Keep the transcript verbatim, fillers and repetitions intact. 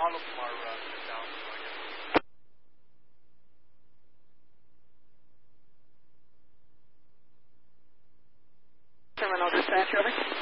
toggle from our uh, down. Terminal dispatch, over.